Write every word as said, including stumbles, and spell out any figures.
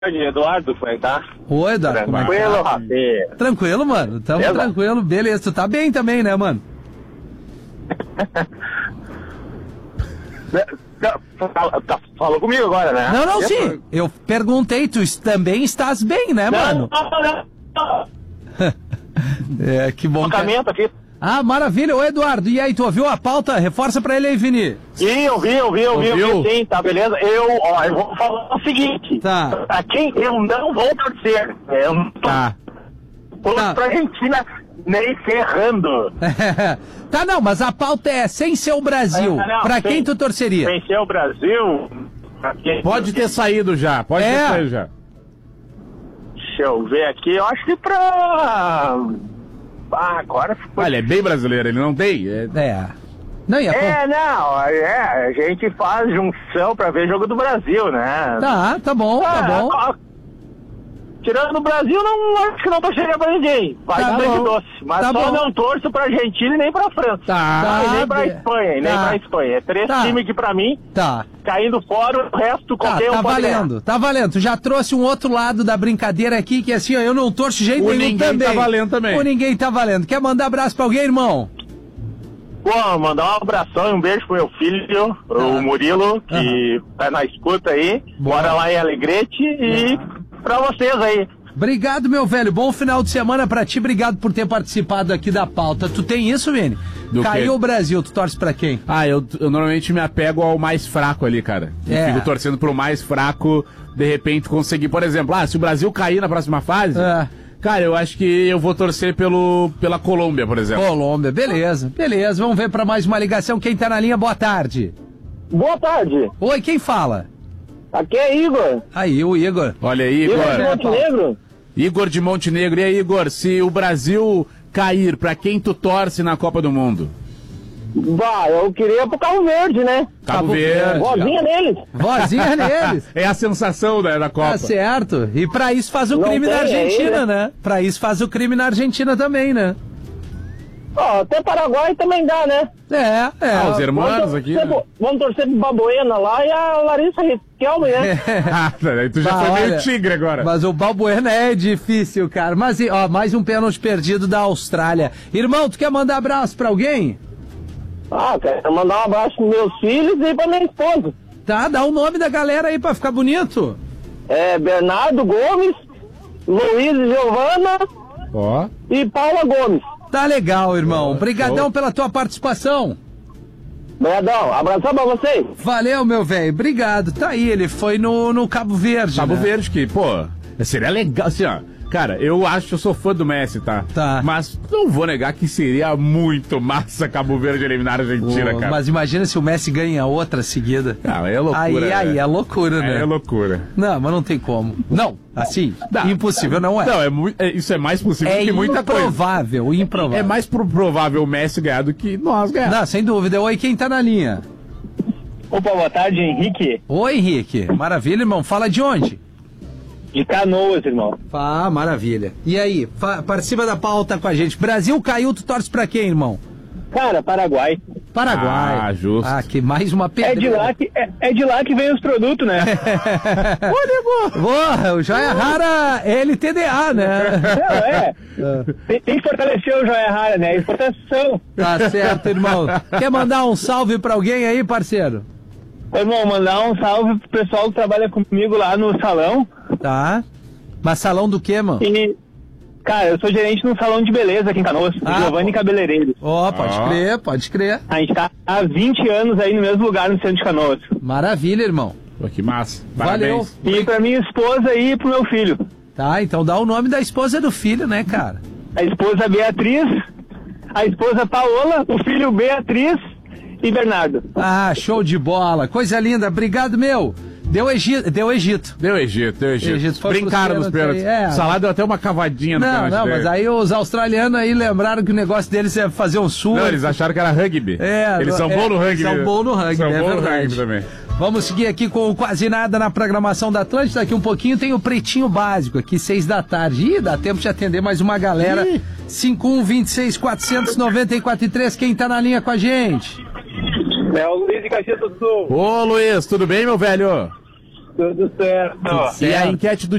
Eduardo, como é que tá? Oi, Eduardo. Tranquilo, Rafinha. Tranquilo, mano. Tamo Beleza? tranquilo. Beleza, tu tá bem também, né, mano? Falou comigo agora, né? Não, não, sim. Eu perguntei, tu também estás bem, né, mano? Não, não, não. É, que bom. Tocamento aqui. Ah, maravilha. Ô, Eduardo, e aí, tu ouviu a pauta? Reforça pra ele aí, Vini. Sim, eu vi, eu vi, eu vi, eu vi, sim, tá, beleza? Eu, ó, eu vou falar o seguinte. Tá. Pra quem eu não vou torcer. Eu não tá. Tô tá. pra Argentina nem ferrando. Tá, não, mas a pauta é sem ser o Brasil. É, não, pra sem, quem tu torceria? Sem ser o Brasil... Quem... Pode ter saído já, pode é. ter saído já. Deixa eu ver aqui, eu acho que pra... Ah, agora ficou... Ah, ele é bem brasileiro, ele não tem? É... é. Não, ia... é, não, é, a gente faz junção pra ver jogo do Brasil, né? Tá, tá bom, ah, tá bom. A... Tirando o Brasil, não, acho que não torceria pra ninguém. Vai tá de doce. Mas tá só bom. Não torço pra Argentina e nem pra França. Tá. Tá, e nem pra Espanha, e nem tá. pra Espanha. É três tá. times que pra mim, tá. caindo fora, o resto qualquer tá, um tá pode valendo, ganhar. Tá valendo. Tu já trouxe um outro lado da brincadeira aqui, que assim, ó, eu não torço de jeito o nenhum também. tá valendo também. O ninguém tá valendo. Quer mandar abraço pra alguém, irmão? Pô, mandar um abração e um beijo pro meu filho, ah. o Murilo, que ah. tá na escuta aí. Boa. Bora lá em Alegrete e ah. pra vocês aí. Obrigado, meu velho. Bom final de semana pra ti. Obrigado por ter participado aqui da pauta. Tu tem isso, Vini? Do Caiu quê? O Brasil. Tu torce pra quem? Ah, eu, eu normalmente me apego ao mais fraco ali, cara. Eu é. fico torcendo pro mais fraco, de repente conseguir. Por exemplo, ah, se o Brasil cair na próxima fase... É. Cara, eu acho que eu vou torcer pelo, pela Colômbia, por exemplo. Colômbia, beleza. Beleza, vamos ver pra mais uma ligação. Quem tá na linha, boa tarde. Boa tarde. Oi, quem fala? Aqui é Igor. Aí, o Igor. Olha aí, Igor. Igor de Montenegro. Igor de Montenegro. E aí, Igor, se o Brasil cair, pra quem tu torce na Copa do Mundo? Bah, eu queria pro Cabo Verde, né? Cabo, Cabo Verde. Vozinha neles. Vozinha neles. É a sensação da, da Copa. Tá certo. E pra isso faz o Não crime tem, na Argentina, é né? Pra isso faz o crime na Argentina também, né? Ó, oh, até Paraguai também dá, né? É, é. Ah, os irmãos aqui. Né? Vamos torcer pro Balbuena lá e a Larissa Riquelme, né? Ah, aí tu já bah, foi meio tigre agora. Mas o Balbuena é difícil, cara. Mas, ó, mais um pênalti perdido da Austrália. Irmão, tu quer mandar abraço pra alguém? Ah, quero mandar um abraço pros meus filhos e pra minha esposa. Tá, dá o nome da galera aí pra ficar bonito. É Bernardo Gomes, Luiz e Giovana oh. e Paula Gomes. Tá legal, irmão. Obrigadão oh. pela tua participação. Obrigadão. Abração pra vocês. Valeu, meu velho. Obrigado. Tá aí, ele foi no, no Cabo Verde. Cabo né? Verde, que, pô, seria legal, assim, ó. Cara, eu acho que eu sou fã do Messi, tá? Tá. Mas não vou negar que seria muito massa Cabo Verde eliminar a Argentina, oh, cara. Mas imagina se o Messi ganha outra seguida. Ah, aí é loucura. Aí, né? aí é loucura, né? Aí é loucura. Não, mas não tem como. Não, assim, Dá. impossível não é. Não, é, mu- é isso é mais possível é que muita coisa. Improvável, improvável. É mais pro- provável o Messi ganhar do que nós ganhar. Não, sem dúvida. Oi, quem tá na linha? Opa, boa tarde, Henrique. Oi, Henrique. Maravilha, irmão. Fala de onde? De Canoas, irmão. Ah, maravilha. E aí, participa da pauta com a gente. Brasil caiu, tu torce pra quem, irmão? Cara, Paraguai. Paraguai. Ah, justo. Ah, que mais uma pedra. É de lá que, é, é de lá que vem os produtos, né? Ô, nego! Boa, o Joia Rara L T D A, né? Não, é. Tem, tem que fortalecer o Joia Rara, né? Exportação. Tá certo, irmão. Quer mandar um salve pra alguém aí, parceiro? Ô, irmão, mandar um salve pro pessoal que trabalha comigo lá no salão. Tá. Mas salão do quê, mano? E, cara, eu sou gerente num salão de beleza aqui em Canoas, ah, Giovanni Cabeleireiros. Ó, oh, pode ah. crer, pode crer. A gente tá há vinte anos aí no mesmo lugar no centro de Canoas. Maravilha, irmão. Pô, que massa. Valeu. Parabéns. E pra minha esposa e pro meu filho. Tá, então dá o nome da esposa do filho, né, cara? A esposa Beatriz, a esposa Paola, o filho Beatriz e Bernardo. Ah, show de bola. Coisa linda. Obrigado, meu. Deu Egito, deu Egito. Deu Egito, deu Egito. Egito Brincaram nos pênaltis. É. O Salah deu até uma cavadinha no pênalti. Não, não, mas aí os australianos aí lembraram que o negócio deles é fazer um sul. Não, eles acharam que era rugby. É. Eles são é, bons no rugby. São bons no rugby, são é bons verdade. no rugby também. Vamos seguir aqui com o Quase Nada na programação da Atlântida. Daqui um pouquinho tem o Pretinho Básico, aqui seis da tarde. Ih, dá tempo de atender mais uma galera. Ih. cinco um dois seis quatro nove quatro três. Quem tá na linha com a gente? É o Luiz de Caxias do Sul. Ô, Luiz, tudo bem, meu velho? Tudo certo. Tudo certo. E a enquete do